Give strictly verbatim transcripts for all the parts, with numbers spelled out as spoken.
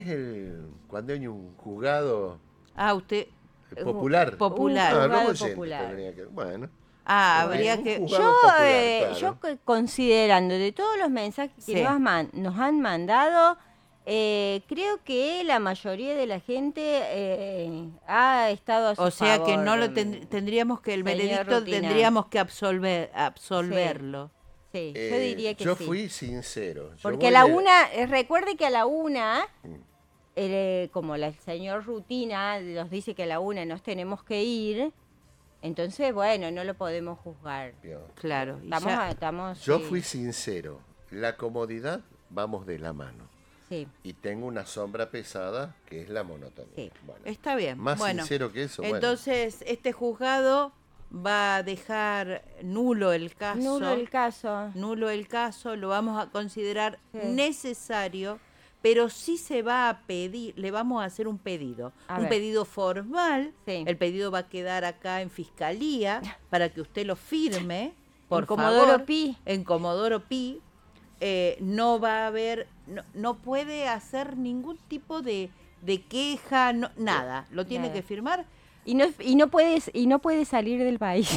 el- cuando hay un juzgado Ah, usted... eh, popular. Popular. Ah, Un no juzgado oyente popular. tendría que- Bueno, Ah, ok, habría un que... juzgado Yo, popular, eh, claro. yo co- considerando de todos los mensajes que Sí. nos, han man- nos han mandado, eh, creo que la mayoría de la gente eh, ha estado a su O sea que favor, no lo mm, ten- tendríamos que el señor veredicto Rutina. tendríamos que absolver, absolverlo. Sí, yo Eh, diría que yo sí. fui sincero. Yo Porque voy a la de- una, eh, recuerde que a la una, Mm. eh, como la- el señor Rutina nos dice que a la una nos tenemos que ir, entonces, bueno, no lo podemos juzgar. Bien. Claro. y Estamos, ya- a- estamos Yo sí, fui sincero. La comodidad vamos de la mano. sí, Y tengo una sombra pesada que es la monotonía. Sí. Bueno, Está bien. más bueno, sincero que eso. bueno. entonces este juzgado va a dejar nulo el caso. nulo el caso. nulo el caso, lo vamos a considerar Sí. necesario, pero sí se va a pedir, le vamos a hacer un pedido, A un ver. pedido formal. Sí. El pedido va a quedar acá en fiscalía para que usted lo firme, por En Comodoro favor, Pi. en Comodoro Pi. Eh, no va a haber, no, no puede hacer ningún tipo de, de queja, no- nada, lo tiene Nada. que firmar. Y no, y no puedes, y no puede salir del país.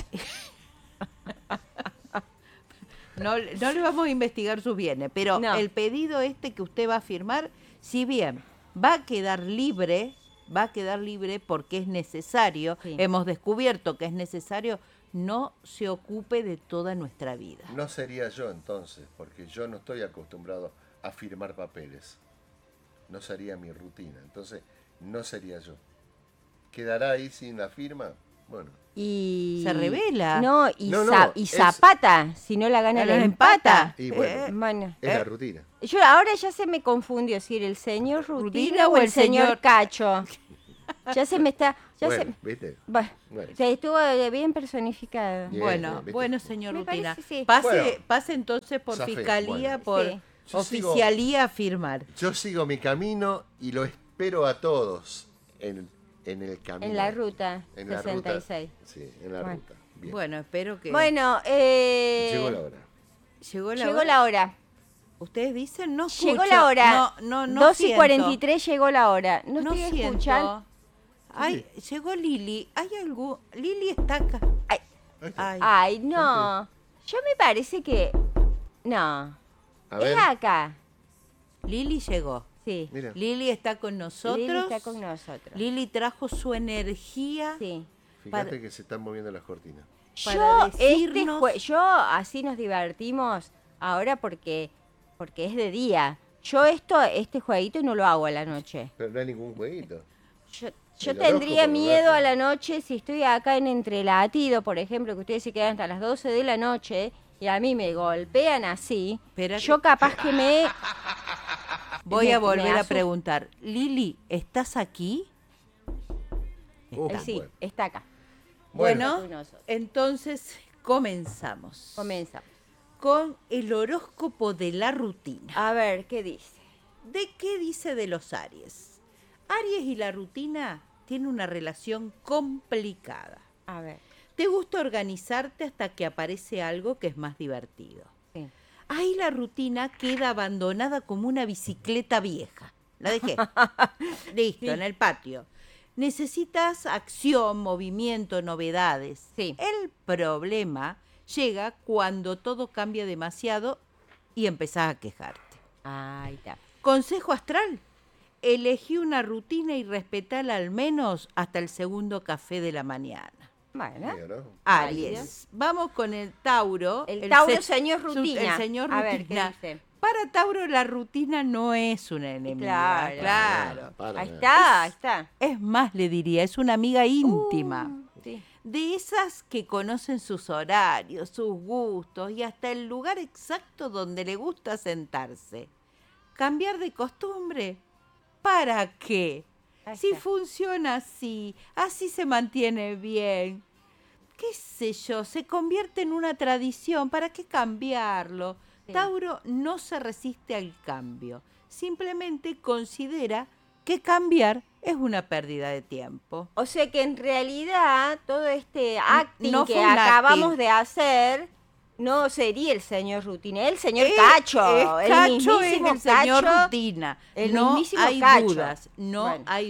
No, no le vamos a investigar sus bienes, pero No. el pedido este que usted va a firmar, si bien va a quedar libre, va a quedar libre porque es necesario, Sí. hemos descubierto que es necesario, no se ocupe de toda nuestra vida. No sería yo entonces, porque yo no estoy acostumbrado a firmar papeles. No sería mi rutina. Entonces, no sería yo. ¿Quedará ahí sin la firma? Bueno, Y Se revela. No, y, No, no, za- y es- Zapata, si no la gana Pero la la empata. empata. y bueno, Eh, Bueno, es eh. la rutina. yo ahora ya se me confundió si era el señor Rutina, Rutina o el señor, Cacho. Ya se me está, ya Bueno, se, ¿viste? bueno, Bueno. se estuvo eh, bien personificado. Bien, Bueno, bien, ¿viste? bueno, señor Me Rutina, parece, sí. pase, Bueno. pase entonces por Zafé, fiscalía, bueno. por Sí. Yo sigo- oficialía a firmar. Yo sigo mi camino y lo espero a todos en, en el camino. En la ruta En la sesenta y seis. ruta. Sí, en la Bueno. ruta. Bien. Bueno, espero que... Bueno, eh, Llegó la hora. ¿Llegó la llegó hora? la hora. Ustedes dicen, no Llegó escucho. la hora. No, no, no dos y siento. cuarenta y tres llegó la hora. No, No estoy siento. escuchando. Ay, llegó Lili. ¿Hay algún...? Lili está acá. Ay, Ahí está. Ay, ay, no. Yo me parece que... No. A Es ver, acá. Lili llegó. Sí. mira. Lili está con nosotros. Lili está con nosotros. Lili trajo su energía. Sí. Fíjate para- que se están moviendo las cortinas. Para Yo, este decirnos- jue- yo así nos divertimos ahora porque, porque es de día. Yo esto, este jueguito no lo hago a la noche. Pero no hay ningún jueguito. Yo, yo El tendría horóscopo, miedo ¿verdad? a la noche si estoy acá en Entrelatido, por ejemplo, que ustedes se quedan hasta las doce de la noche y a mí me golpean así. Espérate. Yo capaz que me... Voy me- a me volver a asusto. preguntar. Lili, ¿estás aquí? Uh, Eh, sí, bueno. está acá. Bueno, Con nosotros. entonces comenzamos. Comenzamos. Con el horóscopo de la rutina. A ver, ¿qué dice? ¿De qué dice de los Aries? Aries y la rutina tienen una relación complicada. A ver. Te gusta organizarte hasta que aparece algo que es más divertido. Sí. Ahí la rutina queda abandonada como una bicicleta vieja. La dejé. Listo, Sí. en el patio. Necesitas acción, movimiento, novedades. Sí. El problema llega cuando todo cambia demasiado y empezás a quejarte. Ahí está. Consejo astral. Elegí una rutina y respetala al menos hasta el segundo café de la mañana. Bueno. Mira, ¿no? Aries. Vamos con el Tauro. El Tauro, se- señor su- rutina. El señor A ver, rutina. ¿qué dice? Para Tauro la rutina no es una enemiga. Claro. Claro. Para Ahí nada. está, ahí está. Es más, le diría, es una amiga íntima. Uh, sí. De esas que conocen sus horarios, sus gustos y hasta el lugar exacto donde le gusta sentarse. Cambiar de costumbre, ¿para qué? Ahí Si está. funciona así, así se mantiene bien. ¿Qué sé yo? Se convierte en una tradición, ¿para qué cambiarlo? Sí. Tauro no se resiste al cambio, simplemente considera que cambiar es una pérdida de tiempo. O sea que en realidad todo este acting no que fue un acabamos acting. de hacer no sería el señor Rutina, el señor Eh, Cacho. es el Cacho es mismísimo el señor Cacho, Rutina. el no mismísimo hay Cacho. dudas, no Bueno. hay